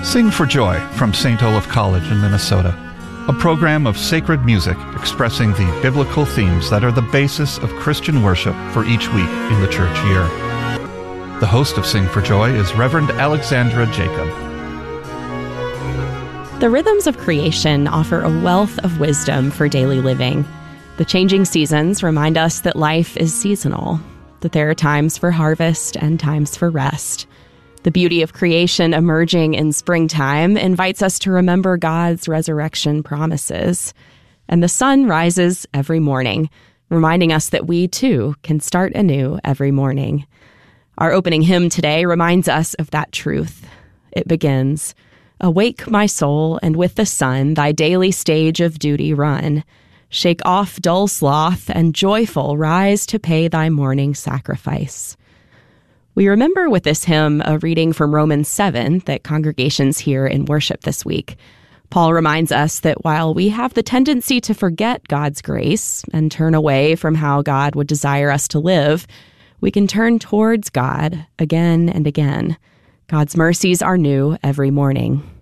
Sing for Joy from St. Olaf College in Minnesota, a program of sacred music expressing the biblical themes that are the basis of Christian worship for each week in the church year. The host of Sing for Joy is Reverend Alexandra Jacob. The rhythms of creation offer a wealth of wisdom for daily living. The changing seasons remind us that life is seasonal, that there are times for harvest and times for rest. The beauty of creation emerging in springtime invites us to remember God's resurrection promises. And the sun rises every morning, reminding us that we, too, can start anew every morning. Our opening hymn today reminds us of that truth. It begins, "Awake, my soul, and with the sun thy daily stage of duty run. Shake off dull sloth, and joyful rise to pay thy morning sacrifice." We remember with this hymn a reading from Romans 7 that congregations hear in worship this week. Paul reminds us that while we have the tendency to forget God's grace and turn away from how God would desire us to live, we can turn towards God again and again. God's mercies are new every morning.